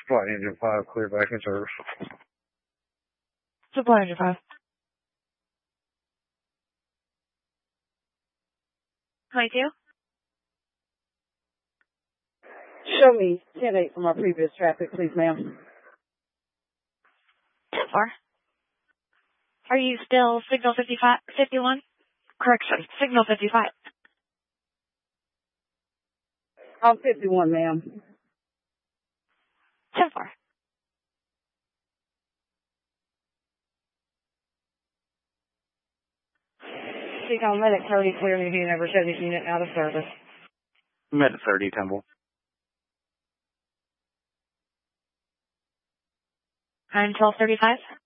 Supply Engine 5, clear back in service. Supply Engine 5. $22. Show me 10-8 from our previous traffic, please, ma'am. 10-4. Are you still signal 51? Correction, signal 55. I'm 51, ma'am. 10-4. Speak on Medic 30, clear New Hanover 70 unit out of service. Medic 30, Temple. I'm 1235.